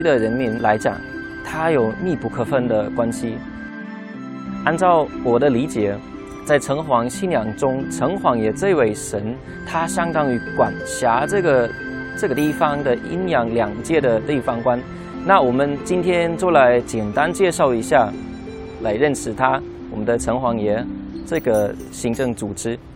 的人民来讲，它有密不可分的关系。按照我的理解，在城隍信仰中，城隍爷这位神，他相当于管辖这个地方的阴阳两界的地方官。那我们今天就来简单介绍一下，来认识他，我们的城隍爷这个行政组织。